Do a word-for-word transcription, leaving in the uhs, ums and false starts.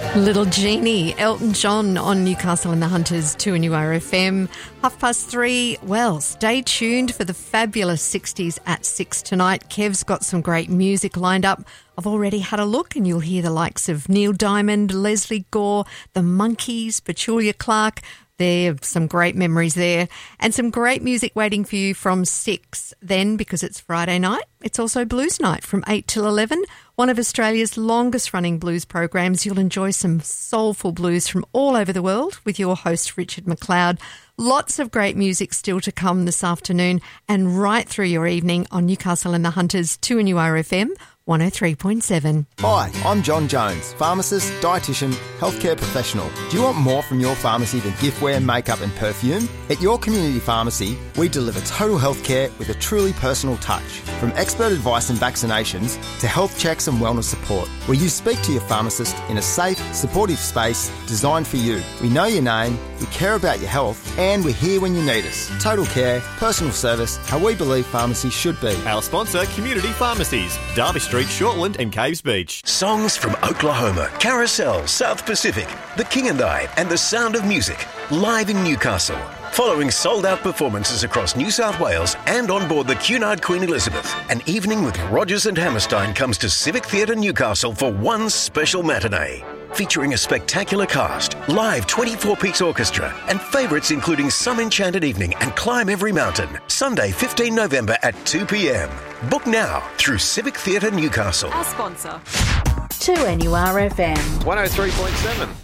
Little Genie, Elton John on Newcastle and the Hunters, two N U R F M. Half past three. Well, stay tuned for the fabulous sixties at six tonight. Kev's got some great music lined up. I've already had a look and you'll hear the likes of Neil Diamond, Leslie Gore, The Monkees, Petula Clark. There are some great memories there and some great music waiting for you from six. Then, because it's Friday night, it's also Blues Night from eight till eleven. One of Australia's longest running blues programs. You'll enjoy some soulful blues from all over the world with your host, Richard McLeod. Lots of great music still to come this afternoon and right through your evening on Newcastle and the Hunters, two N U R F M. one oh three point seven. Hi, I'm John Jones, pharmacist, dietitian, healthcare professional. Do you want more from your pharmacy than giftware, makeup and perfume? At your community pharmacy, we deliver total healthcare with a truly personal touch. From expert advice and vaccinations to health checks and wellness support, where you speak to your pharmacist in a safe, supportive space designed for you. We know your name, we care about your health, and we're here when you need us. Total care, personal service, how we believe pharmacy should be. Our sponsor, Community Pharmacies, Derby Street, Shortland and Caves Beach. Songs from Oklahoma, Carousel, South Pacific, The King and I, and The Sound of Music, live in Newcastle. Following sold-out performances across New South Wales and on board the Cunard Queen Elizabeth, an evening with Rogers and Hammerstein comes to Civic Theatre Newcastle for one special matinee. Featuring a spectacular cast, live twenty-four-piece orchestra, and favourites including Some Enchanted Evening and Climb Every Mountain. Sunday, fifteenth November at two p.m. Book now through Civic Theatre Newcastle. Our sponsor. two N U R F M. one oh three point seven.